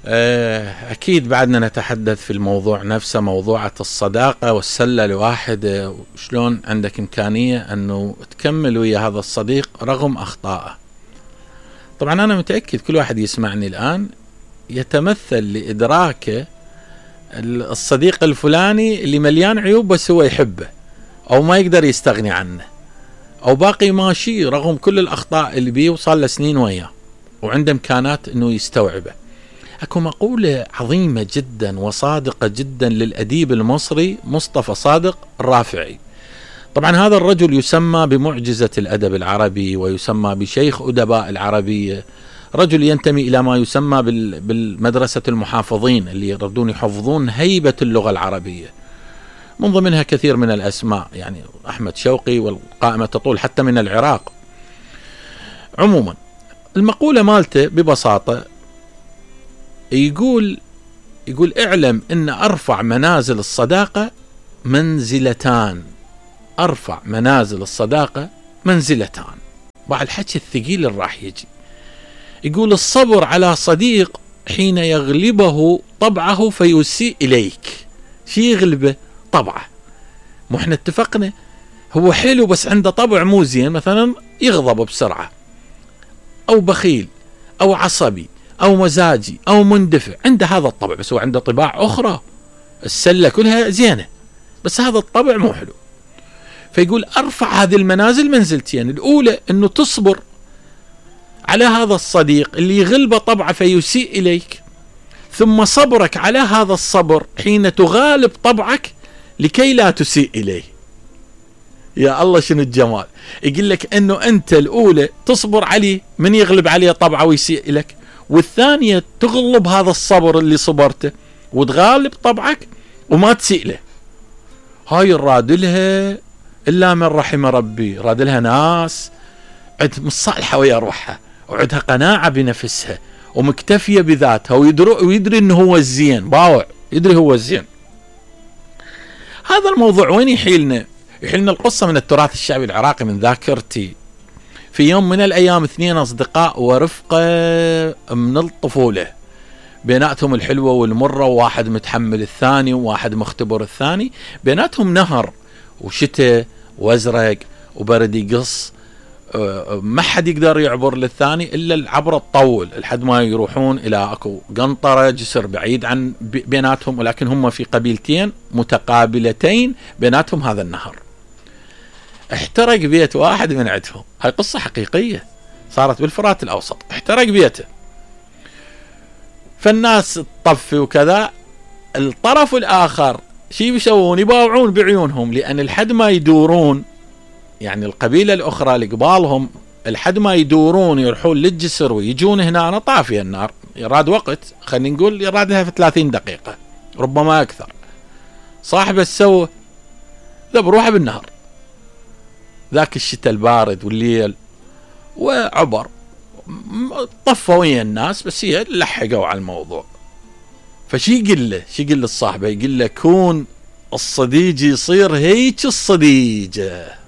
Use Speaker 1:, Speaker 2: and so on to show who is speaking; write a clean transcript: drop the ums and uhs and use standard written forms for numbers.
Speaker 1: أكيد بعدنا نتحدث في الموضوع نفسه، موضوعة الصداقة والسلة الواحدة، وشلون عندك إمكانية أنه تكمل ويا هذا الصديق رغم أخطائه. طبعا أنا متأكد كل واحد يسمعني الآن يتمثل لإدراكه الصديق الفلاني اللي مليان عيوب بس هو يحبه أو ما يقدر يستغني عنه، أو باقي ماشي رغم كل الأخطاء اللي بيه وصار له سنين وياه وعنده إمكانات أنه يستوعبه. أكو مقولة عظيمة جدا وصادقة جدا للأديب المصري مصطفى صادق الرافعي. طبعا هذا الرجل يسمى بمعجزة الأدب العربي ويسمى بشيخ أدباء العربية، رجل ينتمي إلى ما يسمى بالمدرسة المحافظين اللي يردون يحفظون هيبة اللغة العربية، من ضمنها كثير من الأسماء، يعني أحمد شوقي والقائمة تطول حتى من العراق. عموما المقولة مالته ببساطة يقول اعلم ان ارفع منازل الصداقة منزلتان، ارفع منازل الصداقة منزلتان. بعد الحكي الثقيل اللي راح يجي يقول الصبر على صديق حين يغلبه طبعه فيسيء اليك. شي يغلبه؟ طبعه. مو احنا اتفقنا هو حلو بس عنده طبع مو زين، مثلا يغضب بسرعة او بخيل او عصبي أو مزاجي أو مندفع، عنده هذا الطبع بس هو عنده طباع أخرى، السلة كلها زينة بس هذا الطبع مو حلو. فيقول أرفع هذه المنازل منزلتين، الأولى أنه تصبر على هذا الصديق اللي يغلب طبعه فيسيء إليك، ثم صبرك على هذا الصبر حين تغالب طبعك لكي لا تسيء إليه. يا الله شنو الجمال! يقول لك أنه أنت الأولى تصبر عليه من يغلب عليه طبعه ويسيء إليك، والثانية تغلب هذا الصبر اللي صبرته وتغالب طبعك وما تسيء له. هاي الرادلها إلا من رحم ربي، رادلها ناس عد مصالحة ويا روحها وعدها قناعة بنفسها ومكتفية بذاتها ويدري إنه هو الزين، باوع يدري هو الزين. هذا الموضوع وين يحيلنا؟ يحيلنا القصة من التراث الشعبي العراقي من ذاكرتي. في يوم من الأيام اثنين أصدقاء ورفقة من الطفولة، بيناتهم الحلوة والمرة، وواحد متحمل الثاني وواحد مختبر الثاني، بيناتهم نهر وشتاء وازرق وبرد يقص، ما حد يقدر يعبر للثاني إلا العبرة تطول لحد ما يروحون إلى أكو قنطرة جسر بعيد عن بيناتهم، ولكن هم في قبيلتين متقابلتين بيناتهم هذا النهر. احترق بيت واحد من عندهم، هاي قصة حقيقية صارت بالفرات الأوسط، احترق بيته، فالناس تطفي وكذا. الطرف الآخر شي بيسوون؟ يباوعون بعيونهم، لأن الحد ما يدورون، يعني القبيلة الأخرى اللي قبالهم الحد ما يدورون يروحون للجسر ويجون هنا، أنا طافية النار يراد وقت، خلينا نقول يرادها في 30 دقيقة ربما أكثر. صاحب السوء ذا بروحه بالنهر ذاك الشتاء البارد والليل، وعبر طفوا ويا الناس بس هي لحقوا على الموضوع. فشي يقول له الصاحبة؟ يقول له كون الصديق يصير هيك الصديقة.